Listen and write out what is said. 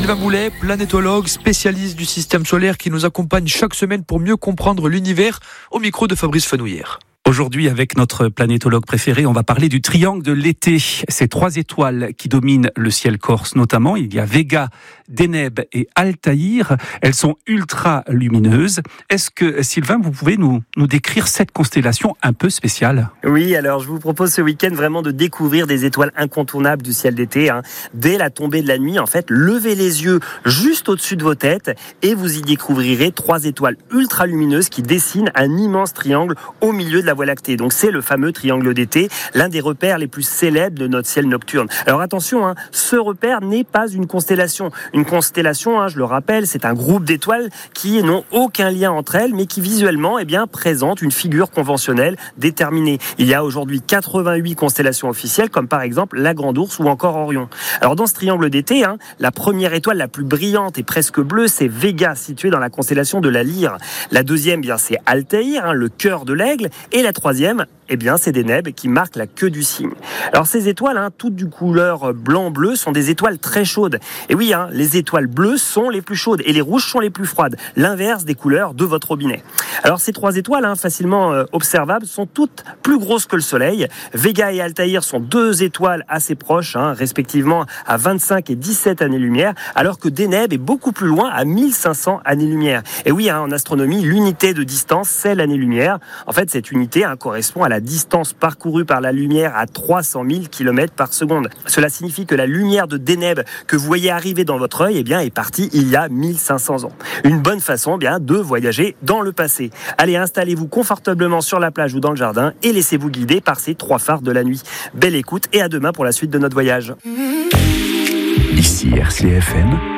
Sylvain Boulet, planétologue, spécialiste du système solaire qui nous accompagne chaque semaine pour mieux comprendre l'univers, au micro de Fabrice Fenouillère. Aujourd'hui, avec notre planétologue préféré, on va parler du triangle de l'été. Ces 3 étoiles qui dominent le ciel corse notamment. Il y a Vega, Deneb et Altaïr. Elles sont ultra lumineuses. Est-ce que, Sylvain, vous pouvez nous décrire cette constellation un peu spéciale ? Oui, alors je vous propose ce week-end vraiment de découvrir des étoiles incontournables du ciel d'été. Dès la tombée de la nuit, en fait, levez les yeux juste au-dessus de vos têtes et vous y découvrirez 3 étoiles ultra lumineuses qui dessinent un immense triangle au milieu de la Voie lactée. Donc c'est le fameux triangle d'été, l'un des repères les plus célèbres de notre ciel nocturne. Alors attention, ce repère n'est pas une constellation. Une constellation, je le rappelle, c'est un groupe d'étoiles qui n'ont aucun lien entre elles, mais qui visuellement présentent une figure conventionnelle déterminée. Il y a aujourd'hui 88 constellations officielles, comme par exemple la Grande Ourse ou encore Orion. Alors dans ce triangle d'été, la première étoile la plus brillante et presque bleue, c'est Vega, située dans la constellation de la Lyre. La deuxième, c'est Altaïr, le cœur de l'aigle. Et la troisième, c'est Deneb qui marque la queue du cygne. Alors ces étoiles, toutes de couleur blanc-bleu, sont des étoiles très chaudes. Et oui, les étoiles bleues sont les plus chaudes et les rouges sont les plus froides. L'inverse des couleurs de votre robinet. Alors ces 3 étoiles, facilement observables, sont toutes plus grosses que le Soleil. Vega et Altaïr sont 2 étoiles assez proches, respectivement à 25 et 17 années-lumière, alors que Deneb est beaucoup plus loin, à 1500 années-lumière. Et oui, en astronomie, l'unité de distance, c'est l'année-lumière. En fait, cette unité correspond à la distance parcourue par la lumière à 300 000 km par seconde. Cela signifie que la lumière de Deneb que vous voyez arriver dans votre œil est partie il y a 1500 ans. Une bonne façon de voyager dans le passé. Allez, installez-vous confortablement sur la plage ou dans le jardin et laissez-vous guider par ces 3 phares de la nuit. Belle écoute et à demain pour la suite de notre voyage. Ici RCFM.